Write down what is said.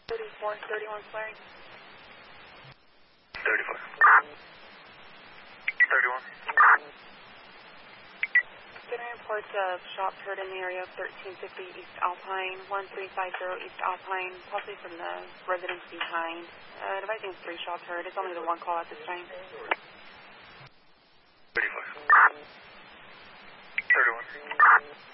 34, 31 flaring. 34. 31. Getting reports of shots heard in the area of 1350 East Alpine, 1350 East Alpine, possibly from the residence behind. Advising 3 shots heard. It's only the 1 call at this time. 34. 31.